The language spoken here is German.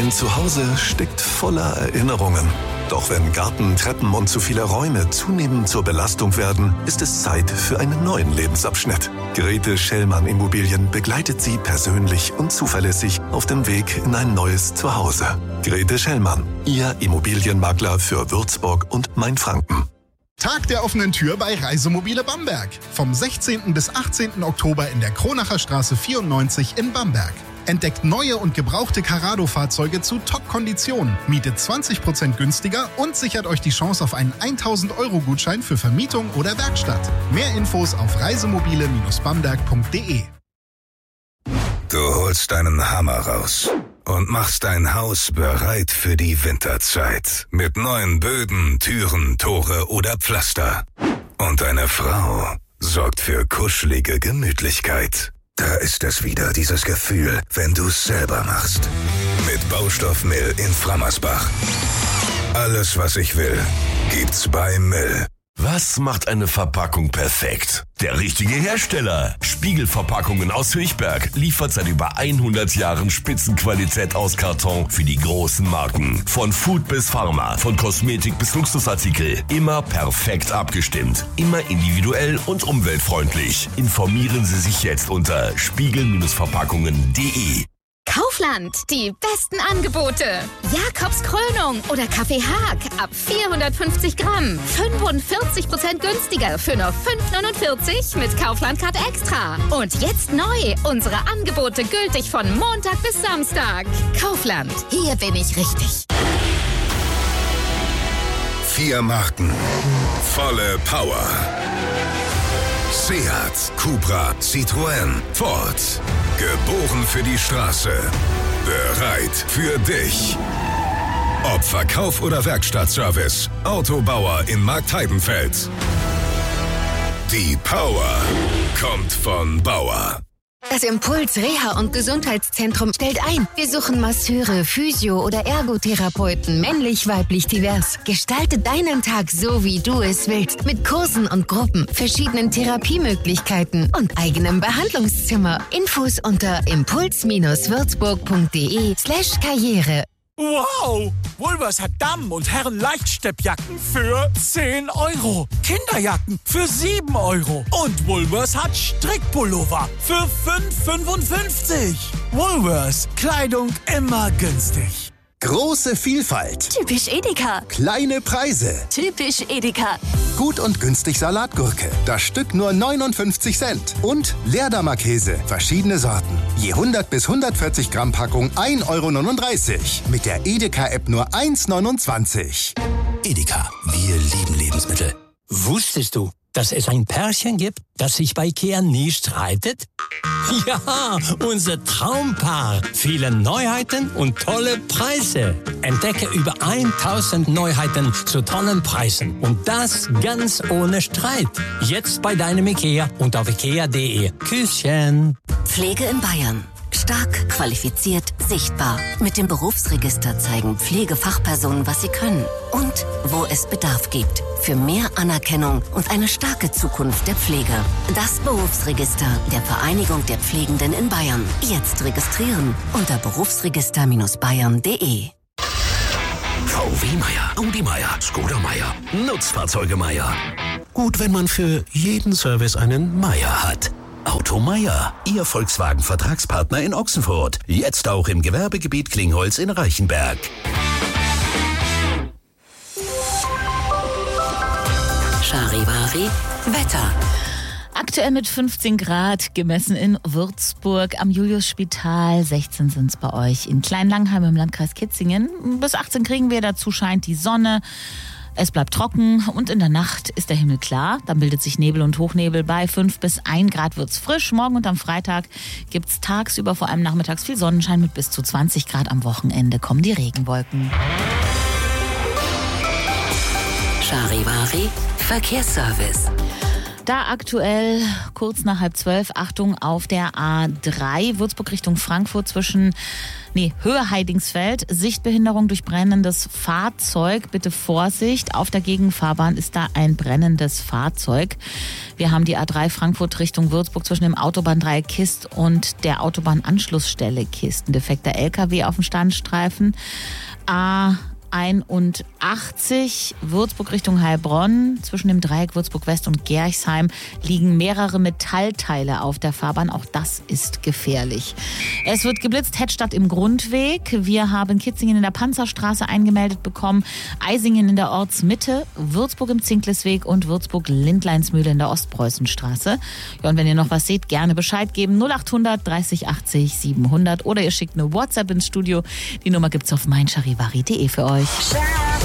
Dein Zuhause steckt voller Erinnerungen. Doch wenn Garten, Treppen und zu viele Räume zunehmend zur Belastung werden, ist es Zeit für einen neuen Lebensabschnitt. Grete Schellmann Immobilien begleitet Sie persönlich und zuverlässig auf dem Weg in ein neues Zuhause. Grete Schellmann, Ihr Immobilienmakler für Würzburg und Mainfranken. Tag der offenen Tür bei Reisemobile Bamberg. Vom 16. bis 18. Oktober in der Kronacher Straße 94 in Bamberg. Entdeckt neue und gebrauchte Carrado-Fahrzeuge zu Top-Konditionen, mietet 20% günstiger und sichert euch die Chance auf einen 1.000-Euro-Gutschein für Vermietung oder Werkstatt. Mehr Infos auf reisemobile-bamberg.de. Du holst deinen Hammer raus und machst dein Haus bereit für die Winterzeit. Mit neuen Böden, Türen, Tore oder Pflaster. Und deine Frau sorgt für kuschelige Gemütlichkeit. Da ist es wieder, dieses Gefühl, wenn du es selber machst. Mit Baustoff Mill in Frammersbach. Alles, was ich will, gibt's bei Mill. Was macht eine Verpackung perfekt? Der richtige Hersteller. Spiegelverpackungen aus Höchberg liefert seit über 100 Jahren Spitzenqualität aus Karton für die großen Marken. Von Food bis Pharma, von Kosmetik bis Luxusartikel. Immer perfekt abgestimmt. Immer individuell und umweltfreundlich. Informieren Sie sich jetzt unter spiegel-verpackungen.de. Kaufland, die besten Angebote. Jakobs Krönung oder Kaffee Haag ab 450 Gramm. 45% günstiger für nur 5,49 mit Kaufland-Card Extra. Und jetzt neu, unsere Angebote gültig von Montag bis Samstag. Kaufland, hier bin ich richtig. 4 Marken, volle Power. Seat, Cupra, Citroën, Ford. Geboren für die Straße. Bereit für dich. Ob Verkauf oder Werkstattservice. Autobauer in Marktheidenfeld. Die Power kommt von Bauer. Das Impuls Reha- und Gesundheitszentrum stellt ein. Wir suchen Masseure, Physio- oder Ergotherapeuten, männlich, weiblich, divers. Gestalte deinen Tag so, wie du es willst. Mit Kursen und Gruppen, verschiedenen Therapiemöglichkeiten und eigenem Behandlungszimmer. Infos unter impuls-würzburg.de/Karriere. Wow! Woolworths hat Damen- und Herren-Leichtsteppjacken für 10 €. Kinderjacken für 7 €. Und Woolworths hat Strickpullover für 5,55 €. Woolworths. Kleidung immer günstig. Große Vielfalt. Typisch Edeka. Kleine Preise. Typisch Edeka. Gut und günstig Salatgurke. Das Stück nur 59 Cent. Und Leerdammer-Käse. Verschiedene Sorten. Je 100 bis 140 Gramm Packung 1,39 €. Mit der Edeka-App nur 1,29 €. Edeka. Wir lieben Lebensmittel. Wusstest du, dass es ein Pärchen gibt, das sich bei Ikea nie streitet? Ja, unser Traumpaar. Viele Neuheiten und tolle Preise. Entdecke über 1000 Neuheiten zu tollen Preisen. Und das ganz ohne Streit. Jetzt bei deinem Ikea und auf ikea.de. Küsschen. Pflege in Bayern. Stark, qualifiziert, sichtbar. Mit dem Berufsregister zeigen Pflegefachpersonen, was sie können und wo es Bedarf gibt. Für mehr Anerkennung und eine starke Zukunft der Pflege. Das Berufsregister der Vereinigung der Pflegenden in Bayern. Jetzt registrieren unter berufsregister-bayern.de. VW Meier, Audi Meier, Skoda Meier, Nutzfahrzeuge Meier. Gut, wenn man für jeden Service einen Meier hat. Auto Meier, Ihr Volkswagen-Vertragspartner in Ochsenfurt. Jetzt auch im Gewerbegebiet Klingholz in Reichenberg. Charivari Wetter. Aktuell mit 15 Grad, gemessen in Würzburg am Juliusspital. 16 sind es bei euch in Kleinlangheim im Landkreis Kitzingen. Bis 18 kriegen wir, dazu scheint die Sonne. Es bleibt trocken und in der Nacht ist der Himmel klar. Dann bildet sich Nebel und Hochnebel. Bei 5 bis 1 Grad wird's frisch. Morgen und am Freitag gibt's tagsüber, vor allem nachmittags, viel Sonnenschein mit bis zu 20 Grad. Am Wochenende kommen die Regenwolken. Charivari Verkehrsservice. Da aktuell kurz nach 11:30, Achtung, auf der A3, Würzburg Richtung Frankfurt Höhe Heidingsfeld, Sichtbehinderung durch brennendes Fahrzeug. Bitte Vorsicht, auf der Gegenfahrbahn ist da ein brennendes Fahrzeug. Wir haben die A3 Frankfurt Richtung Würzburg zwischen dem Autobahndreieck Kist und der Autobahnanschlussstelle Kist. Ein defekter LKW auf dem Standstreifen. A81 Würzburg Richtung Heilbronn. Zwischen dem Dreieck Würzburg West und Gerchsheim liegen mehrere Metallteile auf der Fahrbahn. Auch das ist gefährlich. Es wird geblitzt, Hettstadt im Grundweg. Wir haben Kitzingen in der Panzerstraße eingemeldet bekommen, Eisingen in der Ortsmitte, Würzburg im Zinklesweg und Würzburg-Lindleinsmühle in der Ostpreußenstraße. Ja, und wenn ihr noch was seht, gerne Bescheid geben. 0800 30 80 700 oder ihr schickt eine WhatsApp ins Studio. Die Nummer gibt's auf meincharivari.de für euch.